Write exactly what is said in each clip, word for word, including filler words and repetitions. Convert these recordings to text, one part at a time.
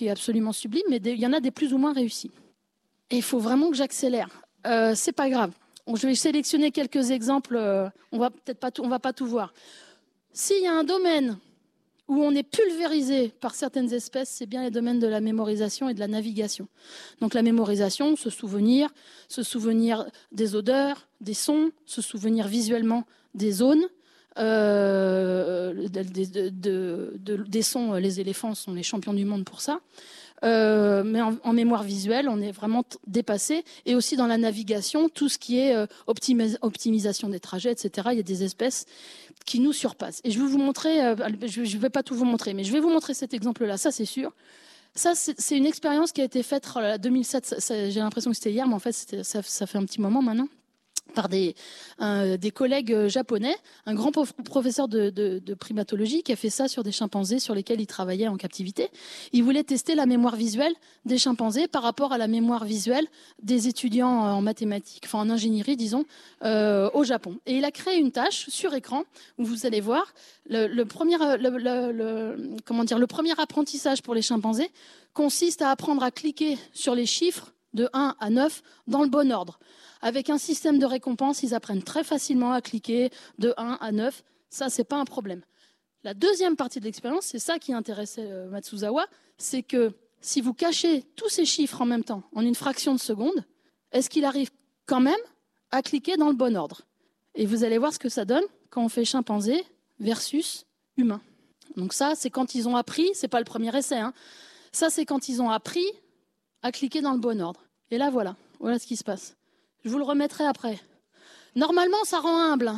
qui est absolument sublime, mais il y en a des plus ou moins réussis. Et il faut vraiment que j'accélère. Euh, c'est pas grave. Je vais sélectionner quelques exemples. Euh, on va peut-être pas tout, on va pas tout voir. S'il y a un domaine où on est pulvérisé par certaines espèces, c'est bien les domaines de la mémorisation et de la navigation. Donc la mémorisation, se souvenir, se souvenir des odeurs, des sons, se souvenir visuellement des zones. Euh, de, de, de, de, des sons, les éléphants sont les champions du monde pour ça. Euh, mais en, en mémoire visuelle, on est vraiment dépassé. Et aussi dans la navigation, tout ce qui est euh, optimis- optimisation des trajets, et cetera. Il y a des espèces qui nous surpassent. Et je vais vous montrer, euh, je ne vais pas tout vous montrer, mais je vais vous montrer cet exemple-là, ça c'est sûr. Ça, c'est, c'est une expérience qui a été faite en deux mille sept, ça, ça, j'ai l'impression que c'était hier, mais en fait, ça, ça fait un petit moment maintenant, par des, euh, des collègues japonais, un grand professeur de, de, de primatologie qui a fait ça sur des chimpanzés sur lesquels il travaillait en captivité. Il voulait tester la mémoire visuelle des chimpanzés par rapport à la mémoire visuelle des étudiants en mathématiques, enfin en ingénierie, disons, euh, au Japon. Et il a créé une tâche sur écran où vous allez voir le, le, premier, le, le, le, comment dire, le premier apprentissage pour les chimpanzés consiste à apprendre à cliquer sur les chiffres de un à neuf dans le bon ordre. Avec un système de récompense, ils apprennent très facilement à cliquer de un à neuf. Ça, ce n'est pas un problème. La deuxième partie de l'expérience, c'est ça qui intéressait euh, Matsuzawa, c'est que si vous cachez tous ces chiffres en même temps, en une fraction de seconde, est-ce qu'il arrive quand même à cliquer dans le bon ordre? Et vous allez voir ce que ça donne quand on fait chimpanzé versus humain. Donc ça, c'est quand ils ont appris, ce n'est pas le premier essai, hein. Ça, c'est quand ils ont appris à cliquer dans le bon ordre. Et là, voilà, voilà ce qui se passe. Je vous le remettrai après. Normalement, ça rend humble.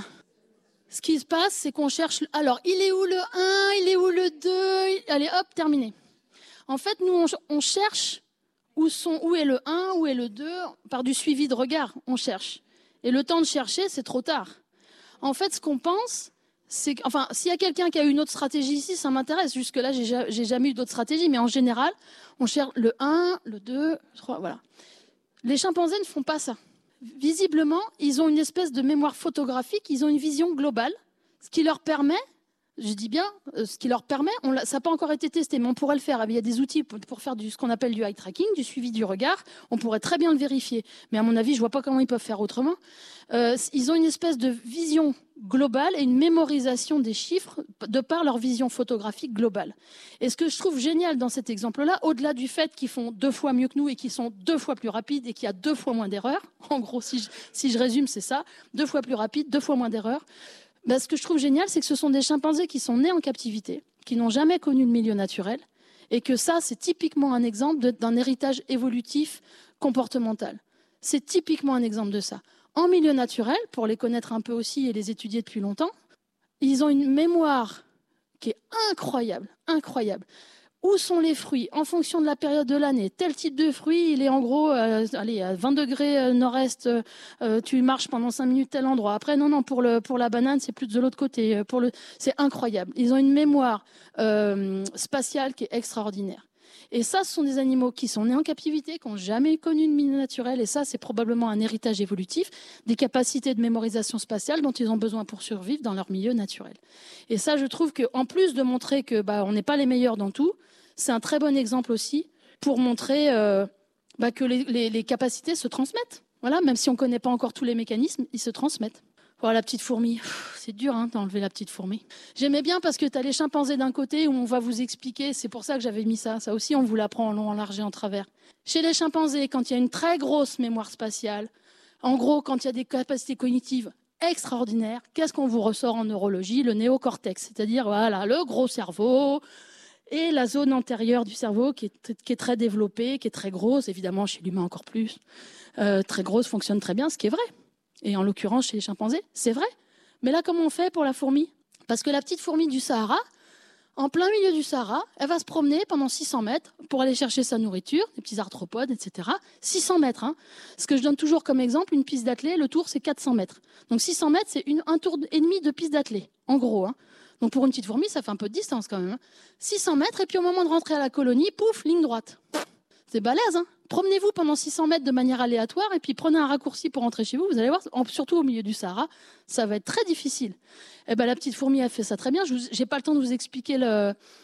Ce qui se passe, c'est qu'on cherche... Alors, il est où le un? Il est où le deux? Allez, hop, terminé. En fait, nous, on, on cherche où, sont, où est le un, où est le deux. Par du suivi de regard, on cherche. Et le temps de chercher, c'est trop tard. En fait, ce qu'on pense, c'est... Enfin, s'il y a quelqu'un qui a eu une autre stratégie ici, ça m'intéresse. Jusque-là, j'ai, j'ai jamais eu d'autres stratégies. Mais en général, on cherche le un, le deux, le trois, voilà. Les chimpanzés ne font pas ça. Visiblement, ils ont une espèce de mémoire photographique, ils ont une vision globale, ce qui leur permet, je dis bien, ce qui leur permet, on ça n'a pas encore été testé, mais on pourrait le faire. Il y a des outils pour, pour faire du, ce qu'on appelle du eye tracking, du suivi du regard. On pourrait très bien le vérifier, mais à mon avis, je ne vois pas comment ils peuvent faire autrement. Euh, ils ont une espèce de vision globale et une mémorisation des chiffres de par leur vision photographique globale. Et ce que je trouve génial dans cet exemple-là, au-delà du fait qu'ils font deux fois mieux que nous et qu'ils sont deux fois plus rapides et qu'il y a deux fois moins d'erreurs, en gros, si je, si je résume, c'est ça, deux fois plus rapide, deux fois moins d'erreurs, ben, ce que je trouve génial, c'est que ce sont des chimpanzés qui sont nés en captivité, qui n'ont jamais connu le milieu naturel, et que ça, c'est typiquement un exemple de, d'un héritage évolutif comportemental. C'est typiquement un exemple de ça. En milieu naturel, pour les connaître un peu aussi et les étudier depuis longtemps, ils ont une mémoire qui est incroyable, incroyable. Où sont les fruits? En fonction de la période de l'année. Tel type de fruit, il est en gros euh, allez, à vingt degrés nord-est, euh, tu marches pendant cinq minutes tel endroit. Après, non, non, pour, le, pour la banane, c'est plus de l'autre côté. Pour le, c'est incroyable. Ils ont une mémoire euh, spatiale qui est extraordinaire. Et ça, ce sont des animaux qui sont nés en captivité, qui n'ont jamais connu une milieu naturel. Et ça, c'est probablement un héritage évolutif, des capacités de mémorisation spatiale dont ils ont besoin pour survivre dans leur milieu naturel. Et ça, je trouve qu'en plus de montrer que bah, on n'est pas les meilleurs dans tout, c'est un très bon exemple aussi pour montrer euh, bah, que les, les, les capacités se transmettent. Voilà, même si on ne connaît pas encore tous les mécanismes, ils se transmettent. Voilà, la petite fourmi, c'est dur hein, d'enlever la petite fourmi. J'aimais bien parce que tu as les chimpanzés d'un côté où on va vous expliquer, c'est pour ça que j'avais mis ça, ça aussi on vous l'apprend en long, en large et en travers. Chez les chimpanzés, quand il y a une très grosse mémoire spatiale, en gros quand il y a des capacités cognitives extraordinaires, qu'est-ce qu'on vous ressort en neurologie? Le néocortex, c'est-à-dire voilà, le gros cerveau et la zone antérieure du cerveau qui est, qui est très développée, qui est très grosse, évidemment chez l'humain encore plus, euh, très grosse, fonctionne très bien, ce qui est vrai. Et en l'occurrence, chez les chimpanzés, c'est vrai. Mais là, comment on fait pour la fourmi? Parce que la petite fourmi du Sahara, en plein milieu du Sahara, elle va se promener pendant six cents mètres pour aller chercher sa nourriture, des petits arthropodes, et cetera. six cents mètres. Hein. Ce que je donne toujours comme exemple, une piste d'athlée, le tour, c'est quatre cents mètres. Donc six cents mètres, c'est une, un tour et demi de piste d'athlée, en gros. Hein. Donc pour une petite fourmi, ça fait un peu de distance quand même. Hein. six cents mètres, et puis au moment de rentrer à la colonie, pouf, ligne droite. C'est balèze, hein. Promenez-vous pendant six cents mètres de manière aléatoire et puis prenez un raccourci pour rentrer chez vous. Vous allez voir, surtout au milieu du Sahara, ça va être très difficile. Eh ben, la petite fourmi a fait ça très bien. Je n'ai pas le temps de vous expliquer le,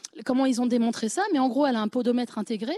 comment ils ont démontré ça, mais en gros, elle a un podomètre intégré